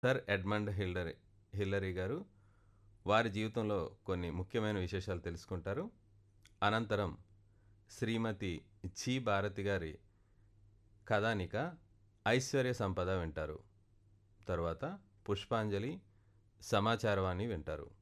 Sir Edmund Hillary గారు వారి జీవితంలో కొన్ని ముఖ్యమైన విశేషాలు తెలుసుకుంటారు. అనంతరం శ్రీమతి జి. భారతి గారి కథానిక 'ఐశ్వర్య సంపద' వింటారు. తరువాత పుష్పాంజలి, సమాచారవాణి వింటారు.